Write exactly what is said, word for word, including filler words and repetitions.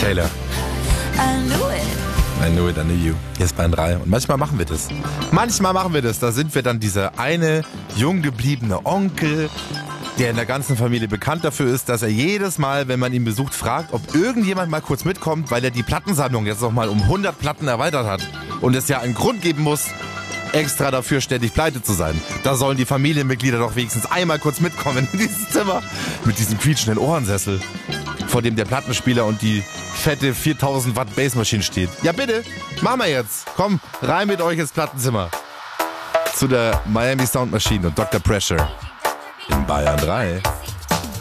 Taylor. I knew it. I knew it, I knew you. Hier ist Bayern drei. Und manchmal machen wir das. Manchmal machen wir das. Da sind wir dann dieser eine jung gebliebene Onkel, der in der ganzen Familie bekannt dafür ist, dass er jedes Mal, wenn man ihn besucht, fragt, ob irgendjemand mal kurz mitkommt, weil er die Plattensammlung jetzt noch mal um hundert Platten erweitert hat. Und es ja einen Grund geben muss, extra dafür ständig pleite zu sein. Da sollen die Familienmitglieder doch wenigstens einmal kurz mitkommen in dieses Zimmer. Mit diesem quietschenden Ohrensessel, vor dem der Plattenspieler und die fette viertausend Watt Bassmaschine steht. Ja bitte, machen wir jetzt. Komm, rein mit euch ins Plattenzimmer. Zu der Miami Sound Machine und Doktor Pressure in Bayern drei.